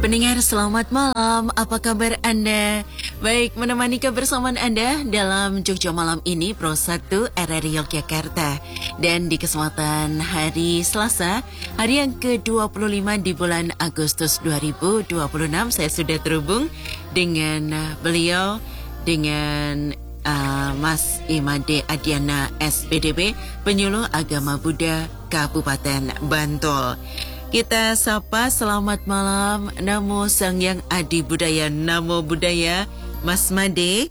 Pendengar selamat malam, apa kabar Anda? Baik, menemani kebersamaan Anda dalam Jogja Malam ini Pro 1 RRI Yogyakarta. Dan di kesempatan hari Selasa, hari yang ke-25 di bulan Agustus 2026, saya sudah terhubung dengan beliau, dengan Mas Imade Adiana SPDB, Penyuluh Agama Buddha Kabupaten Bantul. Kita sapa selamat malam, Namo Sang Yang Adi Budaya, Namo Buddhaya, Mas Made.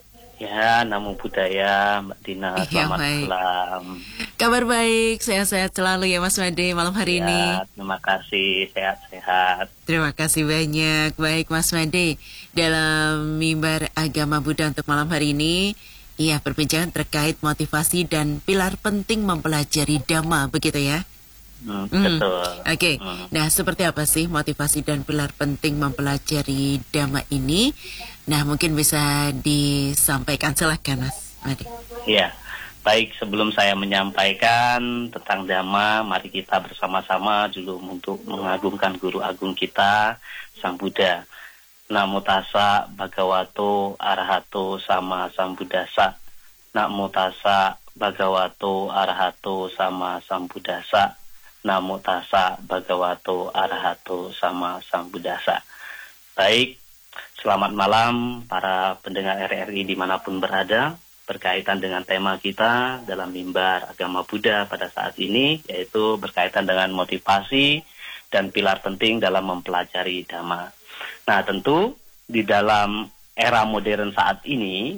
Ya, Namo Buddhaya, Mbak Dina, selamat malam. Kabar baik, sehat-sehat selalu ya Mas Made malam hari ini. Terima kasih, sehat-sehat. Terima kasih banyak. Baik Mas Made, dalam mimbar agama Buddha untuk malam hari ini, perbincangan terkait motivasi dan pilar penting mempelajari Dhamma, begitu ya? Betul. Oke. Nah, seperti apa sih motivasi dan pilar penting mempelajari Dhamma ini? Nah, mungkin bisa disampaikan, silahkan Mas Made. Ya, baik, sebelum saya menyampaikan tentang Dhamma, mari kita bersama-sama dulu untuk mengagungkan Guru Agung kita, Sang Buddha. Namo tassa bhagavato arahato sama sambuddhassa. Namo tassa bhagavato arahato sama sambuddhassa. Namo tassa bhagavato arahato sama sambuddhassa. Baik, selamat malam para pendengar RRI dimanapun berada, berkaitan dengan tema kita dalam mimbar agama Buddha pada saat ini, yaitu berkaitan dengan motivasi dan pilar penting dalam mempelajari Dhamma. Nah, tentu di dalam era modern saat ini,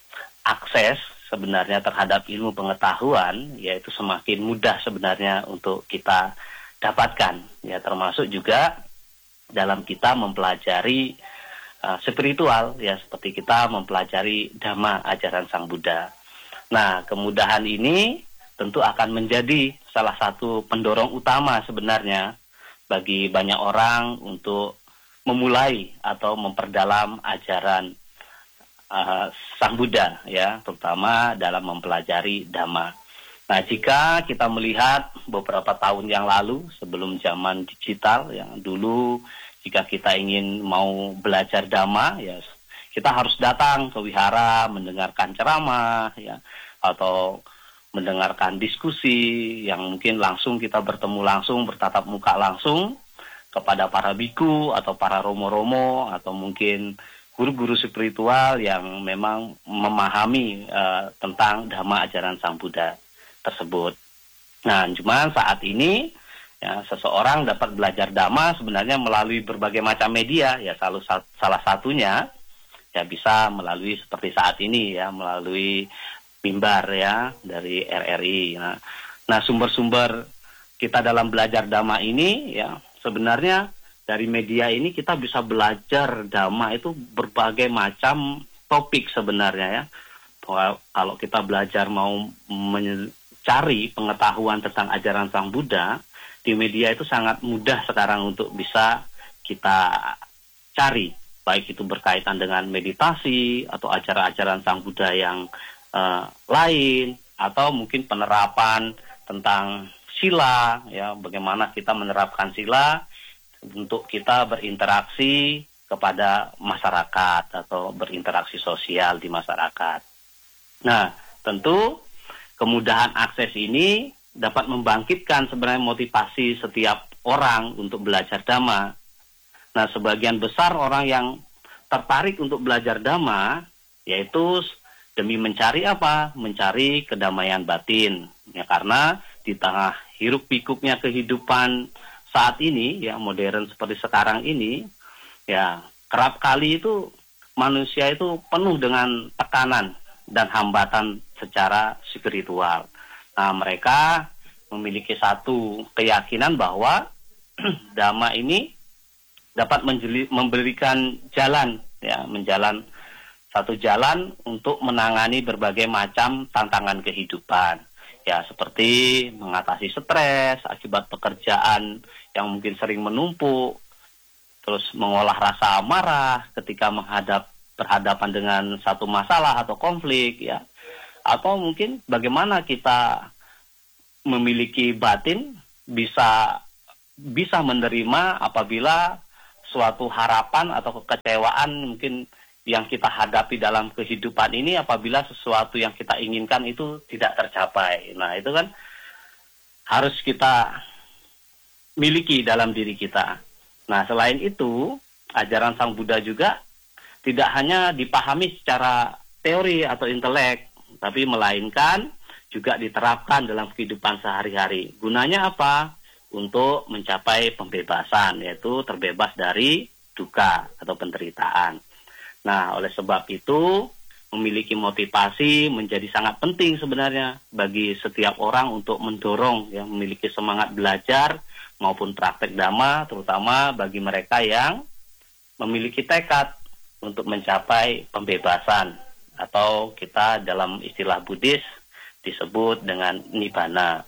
akses sebenarnya terhadap ilmu pengetahuan yaitu semakin mudah sebenarnya untuk kita dapatkan, termasuk juga dalam kita mempelajari spiritual, seperti kita mempelajari Dhamma ajaran Sang Buddha. Nah, kemudahan ini tentu akan menjadi salah satu pendorong utama sebenarnya bagi banyak orang untuk memulai atau memperdalam ajaran Sang Buddha, terutama dalam mempelajari Dhamma. Nah, jika kita melihat beberapa tahun yang lalu, sebelum zaman digital, yang dulu jika kita ingin mau belajar Dhamma, kita harus datang ke wihara, mendengarkan ceramah, atau mendengarkan diskusi, yang mungkin langsung kita bertemu langsung, bertatap muka langsung kepada para biku atau para romo-romo, atau mungkin guru-guru spiritual yang memang memahami tentang Dhamma ajaran Sang Buddha tersebut. Nah, cuma saat ini seseorang dapat belajar Dhamma sebenarnya melalui berbagai macam media, salah satunya bisa melalui seperti saat ini, melalui mimbar dari RRI. Nah, sumber-sumber kita dalam belajar Dhamma ini sebenarnya dari media ini kita bisa belajar Dhamma itu berbagai macam topik sebenarnya, Kalau kita belajar mau mencari pengetahuan tentang ajaran Sang Buddha, di media itu sangat mudah sekarang untuk bisa kita cari, baik itu berkaitan dengan meditasi atau ajaran-ajaran Sang Buddha yang lain, atau mungkin penerapan tentang sila, bagaimana kita menerapkan sila untuk kita berinteraksi kepada masyarakat atau berinteraksi sosial di masyarakat. Nah, tentu kemudahan akses ini dapat membangkitkan sebenarnya motivasi setiap orang untuk belajar Dhamma. Nah, sebagian besar orang yang tertarik untuk belajar Dhamma yaitu demi mencari apa? Mencari kedamaian batin. Karena di tengah hiruk pikuknya kehidupan saat ini, modern seperti sekarang ini, kerap kali itu manusia itu penuh dengan tekanan dan hambatan secara spiritual. Nah, mereka memiliki satu keyakinan bahwa Dhamma ini dapat memberikan jalan, satu jalan untuk menangani berbagai macam tantangan kehidupan. Seperti mengatasi stres akibat pekerjaan yang mungkin sering menumpuk, terus mengolah rasa amarah ketika berhadapan dengan satu masalah atau konflik, atau mungkin bagaimana kita memiliki batin bisa menerima apabila suatu harapan atau kekecewaan mungkin yang kita hadapi dalam kehidupan ini apabila sesuatu yang kita inginkan itu tidak tercapai. Nah, itu kan harus kita miliki dalam diri kita. Nah, selain itu, ajaran Sang Buddha juga tidak hanya dipahami secara teori atau intelek, tapi melainkan juga diterapkan dalam kehidupan sehari-hari. Gunanya apa? Untuk mencapai pembebasan, yaitu terbebas dari duka atau penderitaan. Nah, oleh sebab itu, memiliki motivasi menjadi sangat penting sebenarnya bagi setiap orang untuk mendorong yang memiliki semangat belajar maupun praktek dhamma, terutama bagi mereka yang memiliki tekad untuk mencapai pembebasan, atau kita dalam istilah Buddhis disebut dengan nibbana.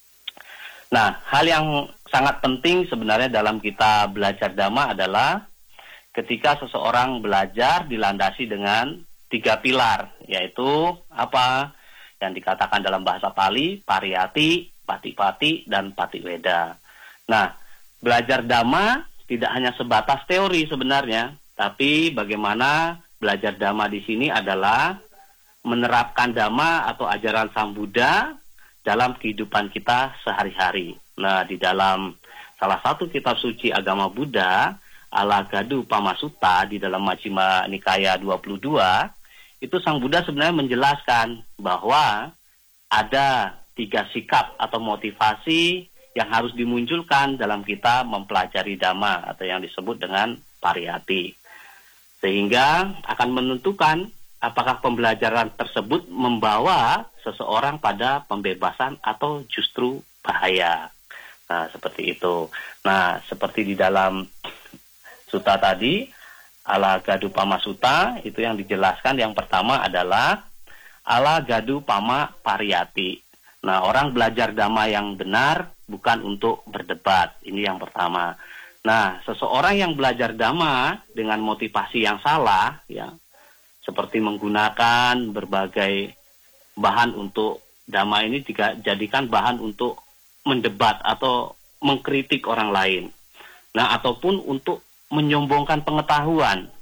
Nah, hal yang sangat penting sebenarnya dalam kita belajar dhamma adalah ketika seseorang belajar dilandasi dengan 3 pilar, yaitu apa? Yang dikatakan dalam bahasa Pali, pariyati, patipati, dan patiweda. Nah, belajar dhamma tidak hanya sebatas teori sebenarnya, tapi bagaimana belajar dhamma di sini adalah menerapkan dhamma atau ajaran Sang Buddha dalam kehidupan kita sehari-hari. Nah, di dalam salah satu kitab suci agama Buddha, Alagadu-Pama Sutta di dalam Majjhima Nikaya 22, itu Sang Buddha sebenarnya menjelaskan bahwa ada 3 sikap atau motivasi yang harus dimunculkan dalam kita mempelajari dhamma atau yang disebut dengan pariyati. Sehingga akan menentukan apakah pembelajaran tersebut membawa seseorang pada pembebasan atau justru bahaya. Nah, seperti itu. Nah, seperti di dalam sutta tadi, Alagadu-Pama Sutta, itu yang dijelaskan yang pertama adalah Alagadu-Pama Pariyati. Nah, orang belajar dhamma yang benar bukan untuk berdebat. Ini yang pertama. Nah, seseorang yang belajar dhamma dengan motivasi yang salah, ya, seperti menggunakan berbagai bahan untuk dhamma ini dijadikan bahan untuk mendebat atau mengkritik orang lain. Nah, ataupun untuk menyombongkan pengetahuan.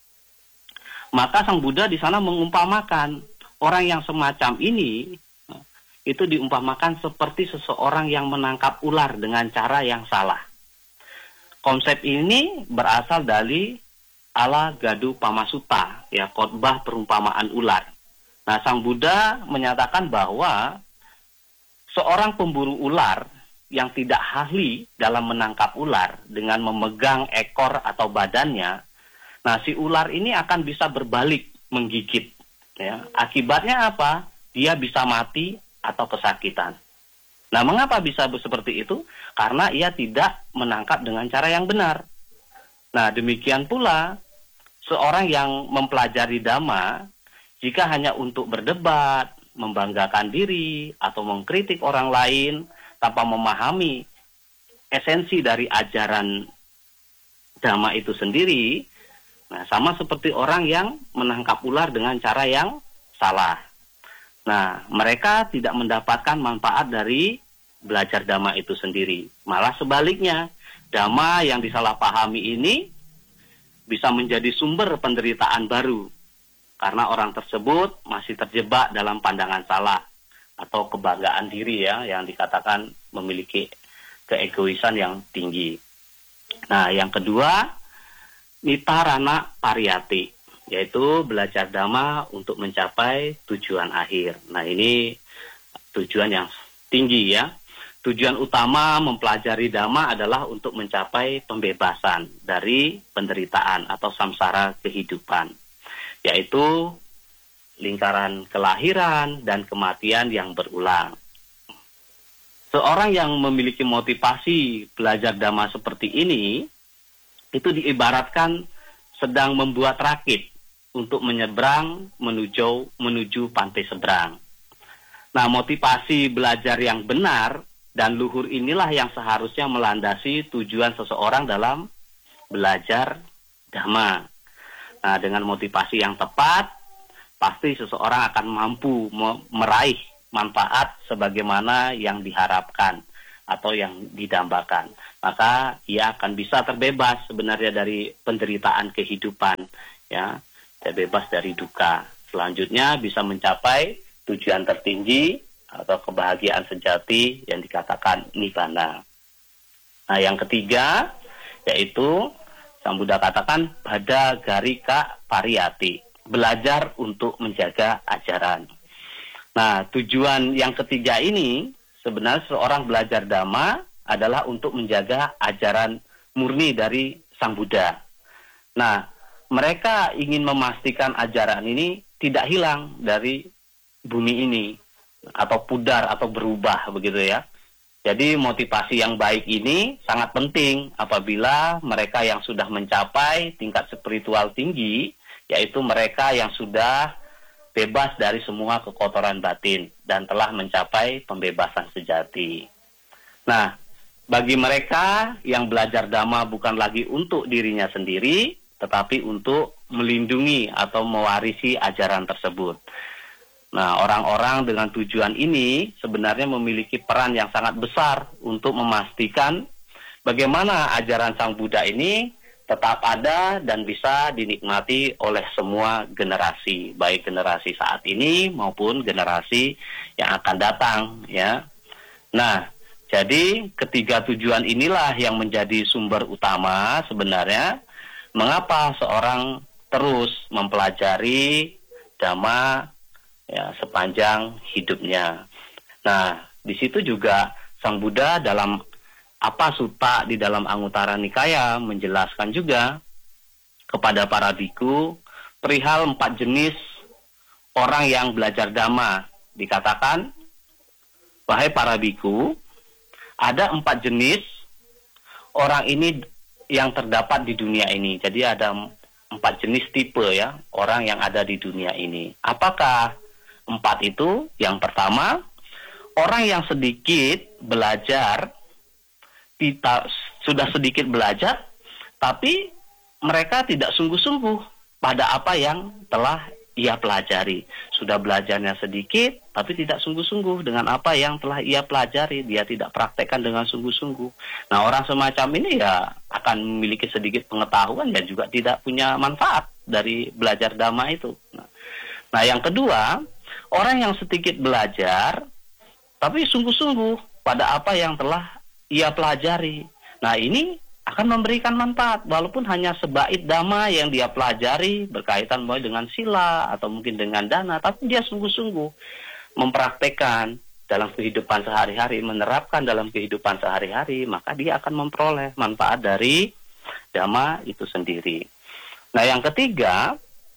Maka Sang Buddha di sana mengumpamakan orang yang semacam ini itu diumpamakan seperti seseorang yang menangkap ular dengan cara yang salah. Konsep ini berasal dari Alagadu-Pama Sutta, ya, khotbah perumpamaan ular. Nah, Sang Buddha menyatakan bahwa seorang pemburu ular yang tidak ahli dalam menangkap ular dengan memegang ekor atau badannya, nah si ular ini akan bisa berbalik menggigit. Ya. Akibatnya apa? Dia bisa mati atau kesakitan. Nah, mengapa bisa seperti itu? Karena ia tidak menangkap dengan cara yang benar. Nah, demikian pula seorang yang mempelajari dhamma, jika hanya untuk berdebat, membanggakan diri, atau mengkritik orang lain, tanpa memahami esensi dari ajaran dhamma itu sendiri, nah sama seperti orang yang menangkap ular dengan cara yang salah. Nah, mereka tidak mendapatkan manfaat dari belajar dhamma itu sendiri. Malah sebaliknya, dhamma yang disalahpahami ini bisa menjadi sumber penderitaan baru, karena orang tersebut masih terjebak dalam pandangan salah atau kebanggaan diri, ya, yang dikatakan memiliki keegoisan yang tinggi. Nah, yang kedua, nitarana pariyati, yaitu belajar dhamma untuk mencapai tujuan akhir. Nah, ini tujuan yang tinggi, ya. Tujuan utama mempelajari dhamma adalah untuk mencapai pembebasan dari penderitaan atau samsara kehidupan, yaitu lingkaran kelahiran dan kematian yang berulang. Seorang yang memiliki motivasi belajar dhamma seperti ini, itu diibaratkan sedang membuat rakit untuk menyeberang menuju pantai seberang. Nah, motivasi belajar yang benar dan luhur inilah yang seharusnya melandasi tujuan seseorang dalam belajar dhamma. Nah, dengan motivasi yang tepat, pasti seseorang akan mampu meraih manfaat sebagaimana yang diharapkan atau yang didambakan. maka ia akan bisa terbebas sebenarnya dari penderitaan kehidupan, ya, terbebas dari duka. Selanjutnya bisa mencapai tujuan tertinggi atau kebahagiaan sejati yang dikatakan nibbana. Nah, yang ketiga yaitu Sang Buddha katakan pada garika pariyati, belajar untuk menjaga ajaran. Nah, tujuan yang ketiga ini sebenarnya seorang belajar Dhamma adalah untuk menjaga ajaran murni dari Sang Buddha. Nah, mereka ingin memastikan ajaran ini tidak hilang dari bumi ini atau pudar atau berubah begitu ya. Jadi motivasi yang baik ini sangat penting apabila mereka yang sudah mencapai tingkat spiritual tinggi, yaitu mereka yang sudah bebas dari semua kekotoran batin dan telah mencapai pembebasan sejati. Nah, bagi mereka yang belajar Dhamma bukan lagi untuk dirinya sendiri, tetapi untuk melindungi atau mewarisi ajaran tersebut. Nah, orang-orang dengan tujuan ini sebenarnya memiliki peran yang sangat besar untuk memastikan bagaimana ajaran Sang Buddha ini tetap ada dan bisa dinikmati oleh semua generasi, baik generasi saat ini maupun generasi yang akan datang, ya. Nah, jadi ketiga tujuan inilah yang menjadi sumber utama sebenarnya mengapa seorang terus mempelajari Dhamma ya sepanjang hidupnya. Nah, di situ juga Sang Buddha dalam apa sutta di dalam Anguttara Nikaya menjelaskan juga kepada para biku perihal 4 jenis orang yang belajar Dhamma. Dikatakan, wahai para biku, ada 4 jenis orang ini yang terdapat di dunia ini. Jadi ada 4 jenis tipe ya orang yang ada di dunia ini. Apakah 4 itu? Yang pertama, orang yang sedikit belajar, sudah sedikit belajar, tapi mereka tidak sungguh-sungguh pada apa yang telah ia pelajari. Sudah belajarnya sedikit, tapi tidak sungguh-sungguh dengan apa yang telah ia pelajari. Dia tidak praktekkan dengan sungguh-sungguh. Nah, orang semacam ini ya akan memiliki sedikit pengetahuan dan juga tidak punya manfaat dari belajar Dhamma itu. Nah, yang kedua, orang yang sedikit belajar, tapi sungguh-sungguh pada apa yang telah ia pelajari. Nah, ini akan memberikan manfaat, walaupun hanya sebait Dhamma yang dia pelajari, berkaitan dengan sila, atau mungkin dengan dana, tapi dia sungguh-sungguh mempraktekkan dalam kehidupan sehari-hari, menerapkan dalam kehidupan sehari-hari, maka dia akan memperoleh manfaat dari Dhamma itu sendiri. Nah, yang ketiga,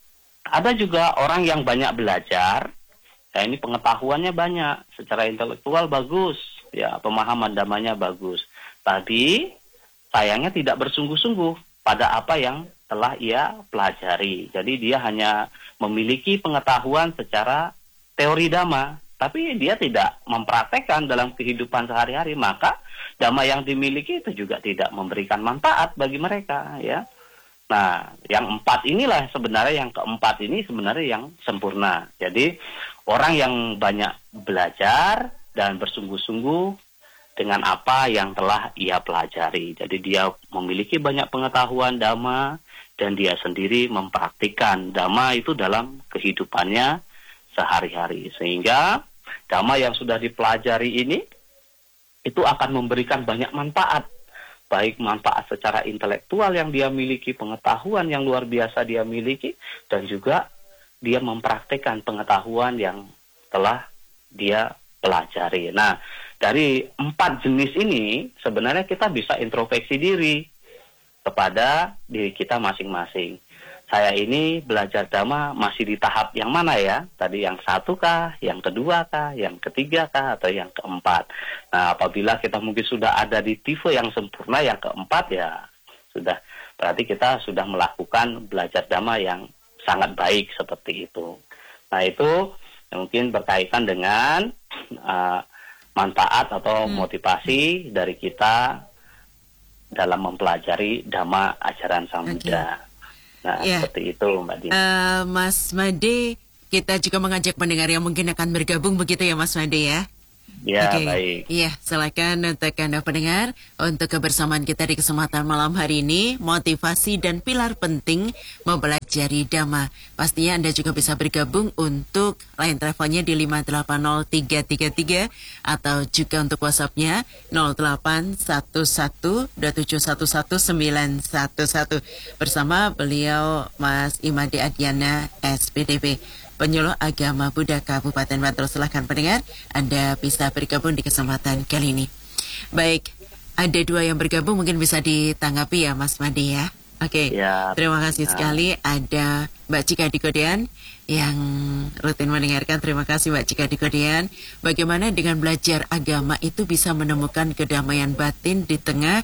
ada juga orang yang banyak belajar. Nah, ini pengetahuannya banyak, secara intelektual bagus, ya pemahaman Dhammanya bagus. Tapi sayangnya tidak bersungguh-sungguh pada apa yang telah ia pelajari. Jadi dia hanya memiliki pengetahuan secara teori Dhamma, tapi dia tidak mempraktekkan dalam kehidupan sehari-hari. Maka Dhamma yang dimiliki itu juga tidak memberikan manfaat bagi mereka, ya. Nah, yang 4 inilah sebenarnya, yang keempat ini sebenarnya yang sempurna. Jadi orang yang banyak belajar dan bersungguh-sungguh dengan apa yang telah ia pelajari. Jadi dia memiliki banyak pengetahuan Dhamma dan dia sendiri mempraktikkan Dhamma itu dalam kehidupannya sehari-hari. Sehingga Dhamma yang sudah dipelajari ini itu akan memberikan banyak manfaat. Baik manfaat secara intelektual yang dia miliki, pengetahuan yang luar biasa dia miliki, dan juga dia mempraktikkan pengetahuan yang telah dia pelajari. Nah, dari 4 jenis ini sebenarnya kita bisa introspeksi diri kepada diri kita masing-masing. Saya ini belajar Dhamma masih di tahap yang mana ya? Tadi yang 1 kah, yang kedua kah, yang ketiga kah, atau yang keempat? Nah, apabila kita mungkin sudah ada di tipe yang sempurna, yang keempat ya sudah, berarti kita sudah melakukan belajar Dhamma yang sangat baik seperti itu. Nah, itu mungkin berkaitan dengan manfaat atau motivasi dari kita dalam mempelajari Dhamma ajaran Sang Buddha. Nah, seperti itu Mbak Dina. Mas Made, kita juga mengajak pendengar yang mungkin akan bergabung begitu ya Mas Made ya? Ya, Oke, baik. iya, silakan untuk Anda pendengar untuk kebersamaan kita di kesempatan malam hari ini, motivasi dan pilar penting mempelajari Dhamma. Pastinya Anda juga bisa bergabung untuk line teleponnya di 580333 atau juga untuk WhatsApp-nya 081127119111 bersama beliau Mas Imade Adiana SPDP. Penyuluh Agama Buddha Kabupaten Bantul. Silahkan pendengar, Anda bisa bergabung di kesempatan kali ini. Baik, ada dua yang bergabung, mungkin bisa ditanggapi ya Mas Made ya. Oke, Ya. terima kasih sekali. Ada Mbak Cika di Kodean yang rutin mendengarkan. Terima kasih Mbak Cika di Kodean. Bagaimana dengan belajar agama itu bisa menemukan kedamaian batin di tengah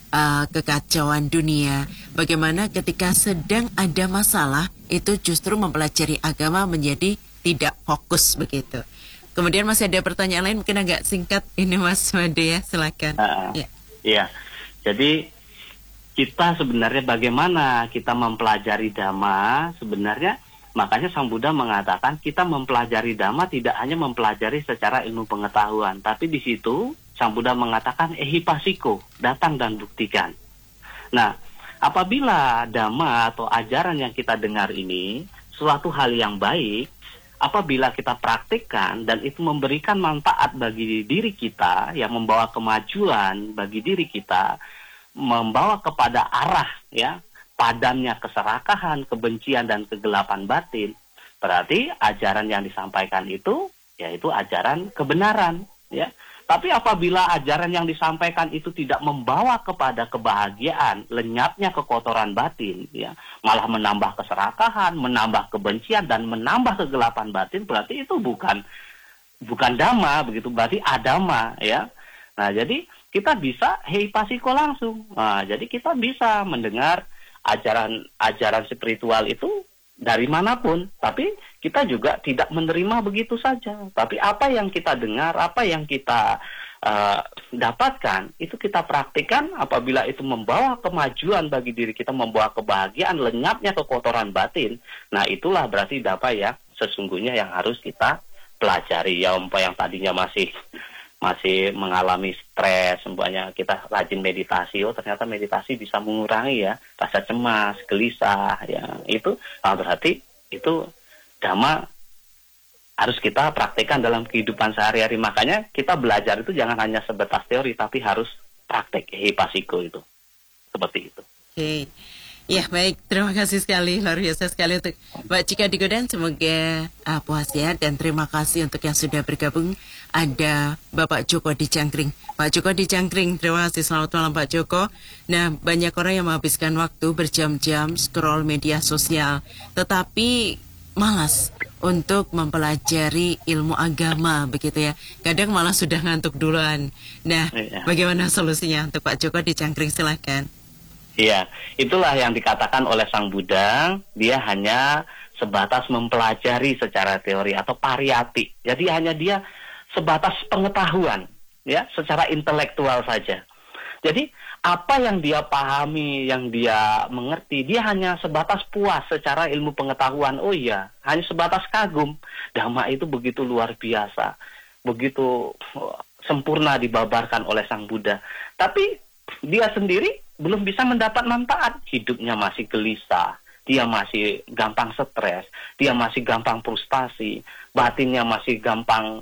kekacauan dunia. Bagaimana ketika sedang ada masalah itu justru mempelajari agama menjadi tidak fokus begitu. Kemudian masih ada pertanyaan lain, mungkin agak singkat ini Mas Made ya, silakan. Ya. Iya. Jadi kita sebenarnya bagaimana kita mempelajari Dhamma sebenarnya, makanya Sang Buddha mengatakan kita mempelajari Dhamma tidak hanya mempelajari secara ilmu pengetahuan, tapi di situ Sang Buddha mengatakan ehipasiko, datang dan buktikan. Nah, apabila Dhamma atau ajaran yang kita dengar ini suatu hal yang baik, apabila kita praktikkan dan itu memberikan manfaat bagi diri kita, yang membawa kemajuan bagi diri kita, membawa kepada arah ya padamnya keserakahan, kebencian dan kegelapan batin, berarti ajaran yang disampaikan itu yaitu ajaran kebenaran ya. Tapi apabila ajaran yang disampaikan itu tidak membawa kepada kebahagiaan, lenyapnya kekotoran batin, ya, malah menambah keserakahan, menambah kebencian dan menambah kegelapan batin, berarti itu bukan Dhamma, begitu, berarti adama, ya. Nah, jadi kita bisa heipasiko langsung. Nah, jadi kita bisa mendengar ajaran spiritual itu dari manapun, tapi kita juga tidak menerima begitu saja. Tapi apa yang kita dengar, apa yang kita dapatkan, itu kita praktikkan. Apabila itu membawa kemajuan bagi diri kita, membawa kebahagiaan, lenyapnya kekotoran batin, nah itulah berarti Dhamma ya sesungguhnya yang harus kita pelajari. Ya, umpama yang tadinya masih mengalami stres, umpamanya kita rajin meditasi, oh ternyata meditasi bisa mengurangi ya rasa cemas, gelisah, ya itu berarti itu Dhamma harus kita praktekkan dalam kehidupan sehari-hari. Makanya kita belajar itu jangan hanya sebatas teori, tapi harus praktek hipasiko itu, seperti itu. Oke. Ya baik, terima kasih sekali, luar biasa sekali untuk Mbak Cika di Godan. Semoga puas ya, dan terima kasih untuk yang sudah bergabung. Ada Bapak Joko di Cangkring. Pak Joko di Cangkring, terima kasih, selamat malam Pak Joko. Nah, banyak orang yang menghabiskan waktu berjam-jam scroll media sosial, tetapi malas untuk mempelajari ilmu agama begitu ya. Kadang malah sudah ngantuk duluan. Nah, bagaimana solusinya untuk Pak Joko di Cangkring, silakan. Iya, itulah yang dikatakan oleh Sang Buddha, dia hanya sebatas mempelajari secara teori atau pariyati. Jadi hanya dia sebatas pengetahuan, ya, secara intelektual saja. Jadi apa yang dia pahami, yang dia mengerti, dia hanya sebatas puas secara ilmu pengetahuan. Oh iya, hanya sebatas kagum. Dhamma itu begitu luar biasa, begitu sempurna dibabarkan oleh Sang Buddha. Tapi dia sendiri belum bisa mendapat manfaat. Hidupnya masih gelisah, dia masih gampang stres, dia masih gampang frustasi, batinnya masih gampang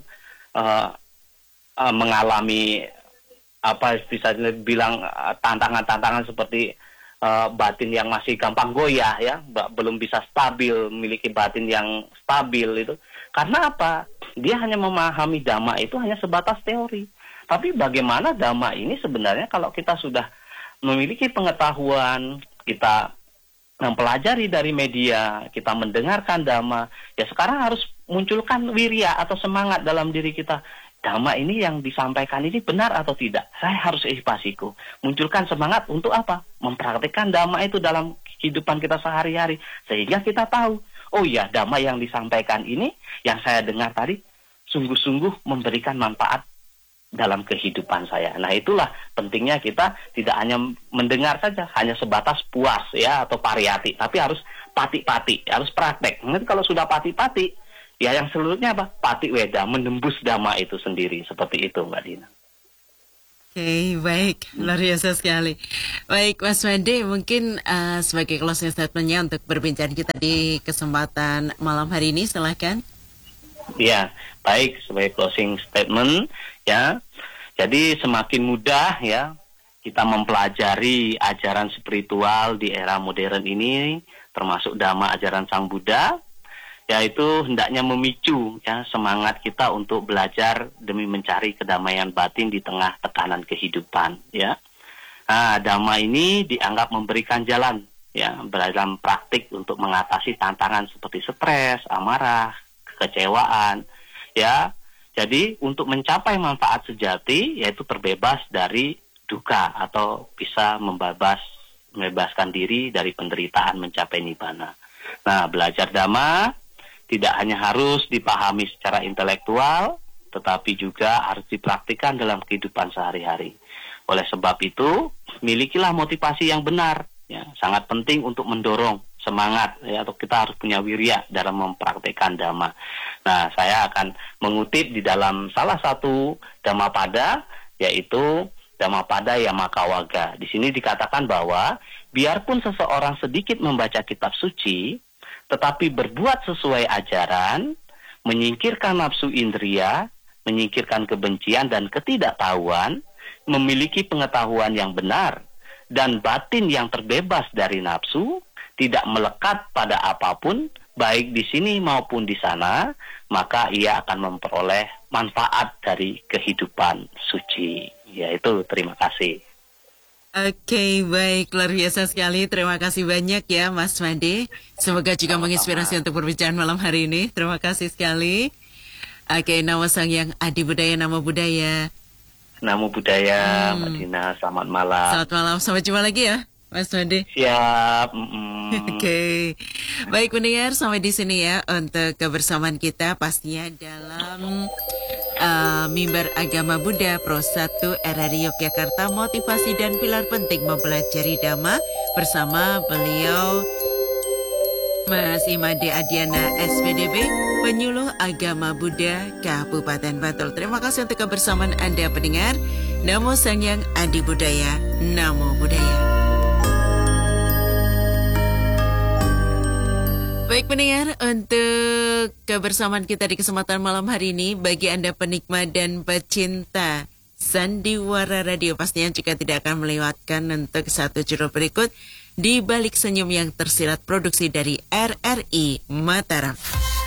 mengalami apa bisa dibilang tantangan-tantangan seperti batin yang masih gampang goyah ya, belum bisa stabil, memiliki batin yang stabil itu. Karena apa? Dia hanya memahami Dhamma itu hanya sebatas teori. Tapi bagaimana Dhamma ini sebenarnya kalau kita sudah memiliki pengetahuan, kita mempelajari dari media, kita mendengarkan Dhamma, ya sekarang harus munculkan wirya atau semangat dalam diri kita. Dhamma ini yang disampaikan ini benar atau tidak? Saya harus ihpasiko. Munculkan semangat untuk apa? Mempraktikkan Dhamma itu dalam kehidupan kita sehari-hari. Sehingga kita tahu, oh ya, Dhamma yang disampaikan ini, yang saya dengar tadi, sungguh-sungguh memberikan manfaat dalam kehidupan saya. Nah, itulah pentingnya kita tidak hanya mendengar saja, hanya sebatas puas ya atau pariyati, tapi harus pati-pati, harus praktek. Nanti kalau sudah pati-pati, Ya yang seluruhnya apa? Patik Weda, menembus dhamma itu sendiri. Seperti itu Mbak Dina. Oke, baik. Luar biasa sekali. Baik, Mas Wandi, mungkin sebagai closing statement-nya untuk berbincang kita di kesempatan malam hari ini, silahkan. Ya, baik, sebagai closing statement, ya. Jadi semakin mudah ya kita mempelajari ajaran spiritual di era modern ini, termasuk dhamma ajaran Sang Buddha, yaitu hendaknya memicu ya semangat kita untuk belajar demi mencari kedamaian batin di tengah tekanan kehidupan ya. Nah, dhamma ini dianggap memberikan jalan ya dalam praktik untuk mengatasi tantangan seperti stres, amarah, kekecewaan ya. Jadi untuk mencapai manfaat sejati yaitu terbebas dari duka atau bisa membebaskan diri dari penderitaan mencapai nibbana. Nah, belajar dhamma tidak hanya harus dipahami secara intelektual, tetapi juga harus dipraktikkan dalam kehidupan sehari-hari. Oleh sebab itu, milikilah motivasi yang benar. Ya, sangat penting untuk mendorong semangat, ya, atau kita harus punya wirya dalam mempraktikkan dhamma. Nah, saya akan mengutip di dalam salah satu Dhammapada, yaitu Dhammapada Yamakawaga. Di sini dikatakan bahwa biarpun seseorang sedikit membaca kitab suci, tetapi berbuat sesuai ajaran, menyingkirkan nafsu indria, menyingkirkan kebencian dan ketidaktahuan, memiliki pengetahuan yang benar, dan batin yang terbebas dari nafsu, tidak melekat pada apapun, baik di sini maupun di sana, maka ia akan memperoleh manfaat dari kehidupan suci. Yaitu, terima kasih. Oke, baik, luar biasa sekali. Terima kasih banyak ya Mas Wandi. Semoga juga menginspirasi untuk perbincangan malam hari ini. Terima kasih sekali. Oke, nama Sang Yang Adi Budaya, nama budaya. Namo Buddhaya, Mbak Dina, selamat malam. Selamat malam, sampai jumpa lagi ya Mas Wandi. Siap. Oke. Baik pendengar, sampai di sini ya untuk kebersamaan kita pastinya dalam Mimbar Agama Buddha Pro 1 RRI Yogyakarta, motivasi dan pilar penting mempelajari dhamma bersama beliau Mas Imade Adiana SPDB, penyuluh agama Buddha Kabupaten Bantul. Terima kasih untuk kebersamaan Anda pendengar. Namo Sang Yang Adi Budaya, Namo Buddhaya. Baik pendengar, untuk kebersamaan kita di kesempatan malam hari ini, bagi Anda penikmat dan pecinta Sandiwara Radio, pastinya juga tidak akan melewatkan untuk satu judul berikut, Di Balik Senyum yang Tersirat, produksi dari RRI Mataram.